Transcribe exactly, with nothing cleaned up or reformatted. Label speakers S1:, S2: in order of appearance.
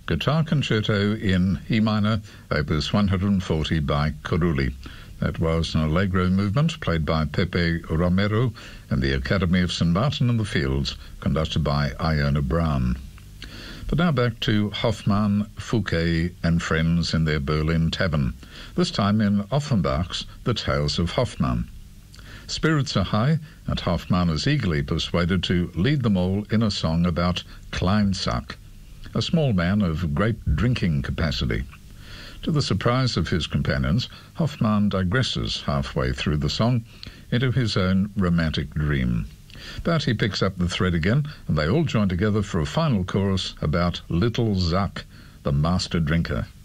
S1: Guitar Concerto in E minor, opus one hundred forty by Corulli. That was an allegro movement played by Pepe Romero and the Academy of Saint Martin in the Fields, conducted by Iona Brown. But now back to Hofmann, Fouquet and friends in their Berlin tavern, this time in Offenbach's The Tales of Hoffmann. Spirits are high, and Hoffmann is eagerly persuaded to lead them all in a song about Kleinsack, a small man of great drinking capacity. To the surprise of his companions, Hoffmann digresses halfway through the song into his own romantic dream. But he picks up the thread again, and they all join together for a final chorus about Little Zack, the master drinker.